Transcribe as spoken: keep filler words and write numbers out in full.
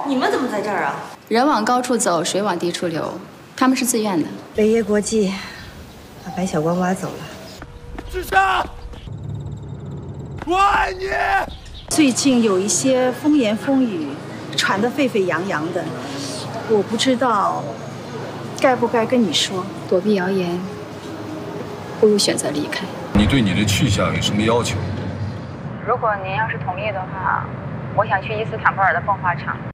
你们怎么在这儿啊？ 人往高处走，水往低处流，他们是自愿的。 北业国际把白小光挖走了。 志强，我爱你。 最近有一些风言风语，传得沸沸扬扬的，我不知道该不该跟你说。 躲避谣言，不如选择离开。 你对你的去向有什么要求？ 如果您要是同意的话，我想去伊斯坦布尔的风化厂。